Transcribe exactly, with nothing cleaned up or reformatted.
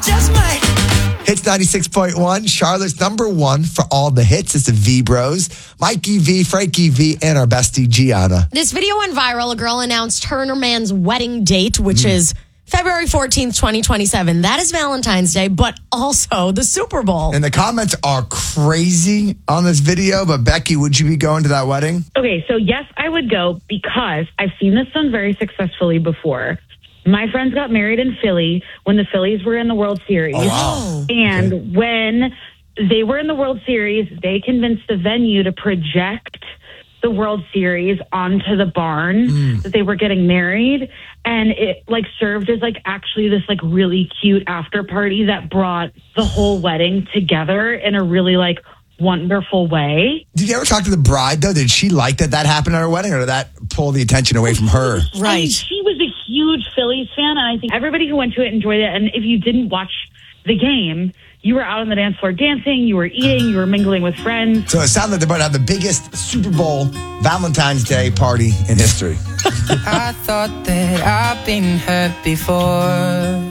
Just might. Hits ninety-six point one, Charlotte's number one for all the hits. It's the V-Bros. Mikey V, Frankie V, and our bestie Gianna. This video went viral. A girl announced her and her man's wedding date, which mm. is February fourteenth, twenty twenty-seven. That is Valentine's Day, but also the Super Bowl. And the comments are crazy on this video. But Becky, would you be going to that wedding? Okay, so yes, I would go because I've seen this done very successfully before. My friends got married in Philly when the Phillies were in the World Series. Oh, wow. And okay. when they were in the World Series, they convinced the venue to project the World Series onto the barn mm. that they were getting married. And it like served as like actually this like really cute after party that brought the whole wedding together in a really like wonderful way. Did you ever talk to the bride though? Did she like that that happened at her wedding, or did that pull the attention away from her? Right. I mean, she was a huge Phillies fan, and I think everybody who went to it enjoyed it. And if you didn't watch the game, you were out on the dance floor dancing, you were eating, you were mingling with friends. So it sounds like they're about to have the biggest Super Bowl Valentine's Day party in history. I thought that I've been hurt before.